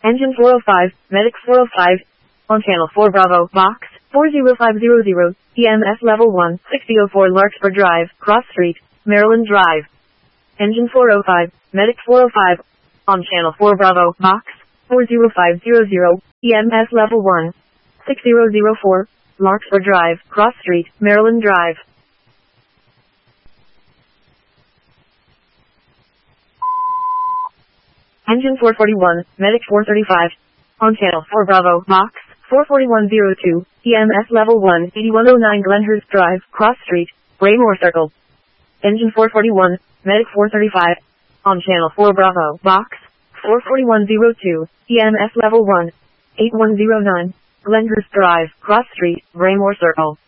Engine 405, Medic 405. On channel 4 Bravo, box 40500, EMS level 1, 6004 Larkspur Drive, Cross Street, Maryland Drive. Engine 405, Medic 405. On channel 4 Bravo, box 40500, EMS level 1, 6004, Larkspur Drive, Cross Street, Maryland Drive. Engine 441, Medic 435. On channel 4 Bravo, box 44102, EMS level 1, 8109 Glenhurst Drive, Cross Street, Braymore Circle. Engine 441, Medic 435. On channel 4 Bravo, box 44102, EMS level 1, 8109 Glenhurst Drive, Cross Street, Braymore Circle.